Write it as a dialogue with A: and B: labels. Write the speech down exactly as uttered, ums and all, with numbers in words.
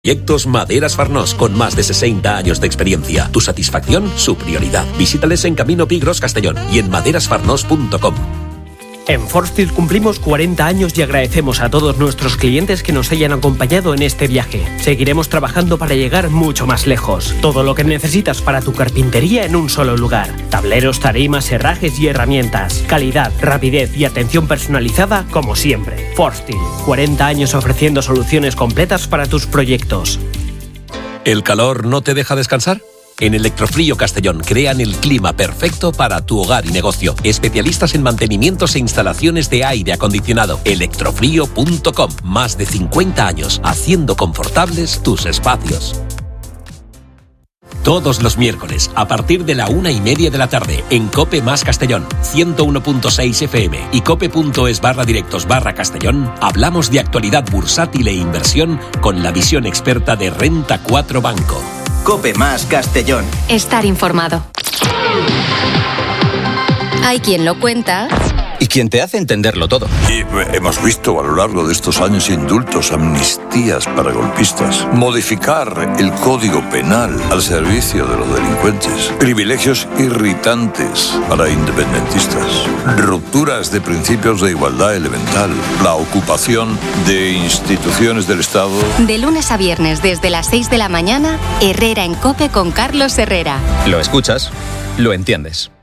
A: Proyectos Maderas Farnós, con más de sesenta años de experiencia. Tu satisfacción, su prioridad. Visítales en Camino Pigros, Castellón y en maderas farnós punto com.
B: En Forstil cumplimos cuarenta años y agradecemos a todos nuestros clientes que nos hayan acompañado en este viaje. Seguiremos trabajando para llegar mucho más lejos. Todo lo que necesitas para tu carpintería en un solo lugar. Tableros, tarimas, herrajes y herramientas. Calidad, rapidez y atención personalizada como siempre. Forstil, cuarenta años ofreciendo soluciones completas para tus proyectos.
A: ¿El calor no te deja descansar? En Electrofrío Castellón crean el clima perfecto para tu hogar y negocio. Especialistas en mantenimientos e instalaciones de aire acondicionado. electrofrío punto com. Más de cincuenta años haciendo confortables tus espacios. Todos los miércoles, a partir de la una y media de la tarde, en COPE más Castellón, ciento uno punto seis F M y cope.es barra directos barra Castellón, hablamos de actualidad bursátil e inversión con la visión experta de Renta cuatro Banco.
C: COPE más Castellón.
D: Estar informado. Hay quien lo cuenta
C: y quien te hace entenderlo todo.
E: Y hemos visto a lo largo de estos años indultos, amnistías para golpistas, modificar el Código Penal al servicio de los delincuentes, privilegios irritantes para independentistas, rupturas de principios de igualdad elemental, la ocupación de instituciones del Estado.
D: De lunes a viernes desde las seis de la mañana, Herrera en COPE con Carlos Herrera.
C: Lo escuchas, lo entiendes.